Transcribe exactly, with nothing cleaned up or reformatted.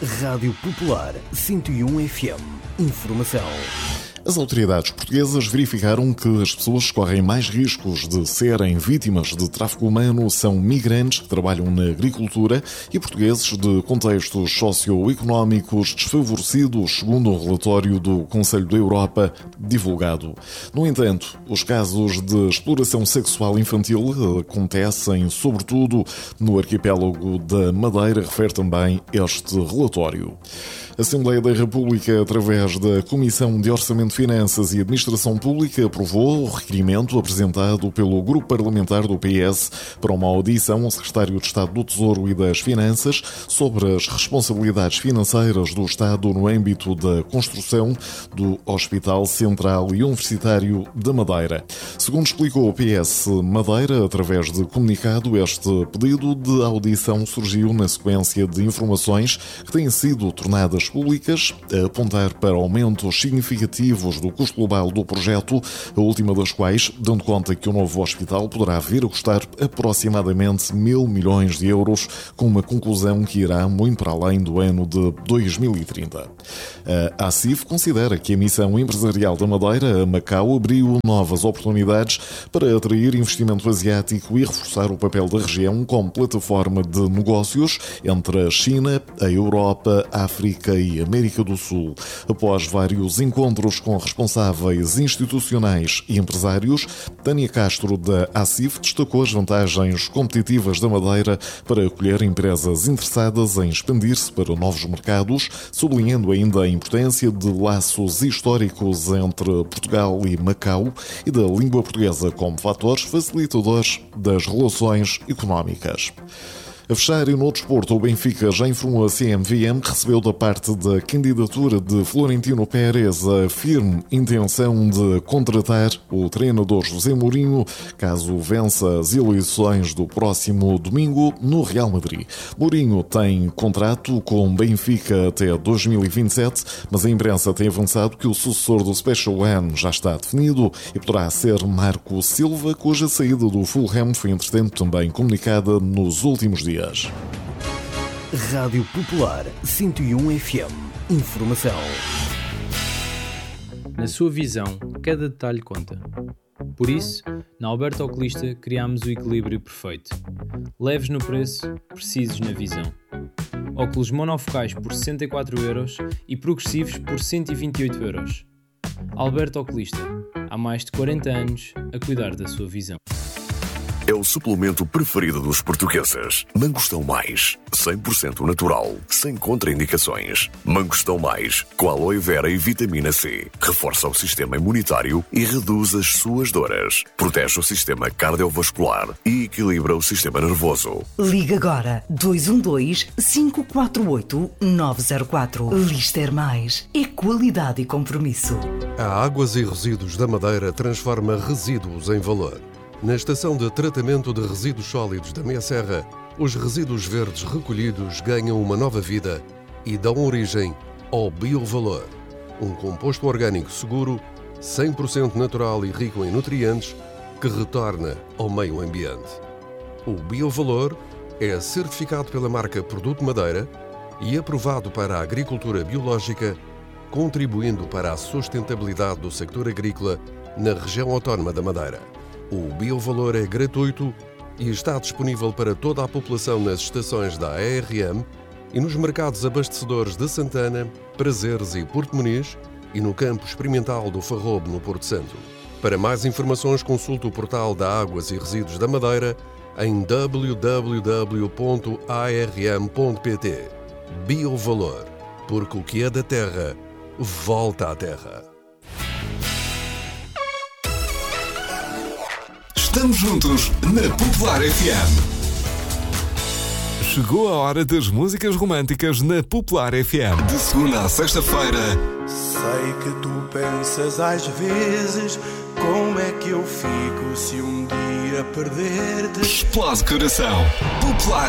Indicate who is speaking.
Speaker 1: Rádio Popular cento e um F M. Informação.
Speaker 2: As autoridades portuguesas verificaram que as pessoas que correm mais riscos de serem vítimas de tráfico humano são migrantes que trabalham na agricultura e portugueses de contextos socioeconómicos desfavorecidos, segundo um relatório do Conselho da Europa divulgado. No entanto, os casos de exploração sexual infantil acontecem sobretudo no arquipélago da Madeira, refere também este relatório. A Assembleia da República, através da Comissão de Orçamento, Finanças e Administração Pública, aprovou o requerimento apresentado pelo Grupo Parlamentar do P S para uma audição ao Secretário de Estado do Tesouro e das Finanças sobre as responsabilidades financeiras do Estado no âmbito da construção do Hospital Central e Universitário da Madeira. Segundo explicou o P S Madeira, através de comunicado, este pedido de audição surgiu na sequência de informações que têm sido tornadas públicas a apontar para aumentos significativos do custo global do projeto, a última das quais dando conta que o novo hospital poderá vir a custar aproximadamente mil milhões de euros, com uma conclusão que irá muito para além do ano de dois mil e trinta. A ACIF considera que a missão empresarial da Madeira a Macau abriu novas oportunidades para atrair investimento asiático e reforçar o papel da região como plataforma de negócios entre a China, a Europa, a África e América do Sul. Após vários encontros com responsáveis institucionais e empresários, Tânia Castro, da ACIF, destacou as vantagens competitivas da Madeira para acolher empresas interessadas em expandir-se para novos mercados, sublinhando ainda a importância de laços históricos entre Portugal e Macau e da língua portuguesa como fatores facilitadores das relações económicas. A fechar, e no desporto, o Benfica já informou a C M V M que recebeu da parte da candidatura de Florentino Pérez a firme intenção de contratar o treinador José Mourinho, caso vença as eleições do próximo domingo no Real Madrid. Mourinho tem contrato com o Benfica até dois mil e vinte e sete, mas a imprensa tem avançado que o sucessor do Special One já está definido e poderá ser Marco Silva, cuja saída do Fulham foi, entretanto, também comunicada nos últimos dias.
Speaker 1: Rádio Popular cento e um F M. Informação.
Speaker 3: Na sua visão, cada detalhe conta. Por isso, na Alberto Oculista criámos o equilíbrio perfeito. Leves no preço, precisos na visão. Óculos monofocais por sessenta e quatro euros e progressivos por cento e vinte e oito euros. Alberto Oculista, há mais de quarenta anos a cuidar da sua visão.
Speaker 4: É o suplemento preferido dos portugueses. Mangostão Mais, cem por cento natural, sem contraindicações. Mangostão Mais, com aloe vera e vitamina C. Reforça o sistema imunitário e reduz as suas dores. Protege o sistema cardiovascular e equilibra o sistema nervoso.
Speaker 5: Liga agora dois um dois, cinco quatro oito, nove zero quatro. Lister Mais é qualidade e compromisso.
Speaker 6: A Águas e Resíduos da Madeira transforma resíduos em valor. Na estação de tratamento de resíduos sólidos da Meia Serra, os resíduos verdes recolhidos ganham uma nova vida e dão origem ao Biovalor, um composto orgânico seguro, cem por cento natural e rico em nutrientes, que retorna ao meio ambiente. O Biovalor é certificado pela marca Produto Madeira e aprovado para a agricultura biológica, contribuindo para a sustentabilidade do sector agrícola na região autónoma da Madeira. O Biovalor é gratuito e está disponível para toda a população nas estações da A R M e nos mercados abastecedores de Santana, Prazeres e Porto Muniz e no campo experimental do Farrobo, no Porto Santo. Para mais informações, consulte o portal da Águas e Resíduos da Madeira em w w w ponto a r m ponto p t. Biovalor, porque o que é da terra, volta à terra.
Speaker 7: Estamos juntos na Popular F M. Chegou a hora das músicas românticas na Popular F M. De segunda a sexta-feira.
Speaker 8: Sei que tu pensas às vezes como é que eu fico se um dia perder-te.
Speaker 7: Explode coração. Popular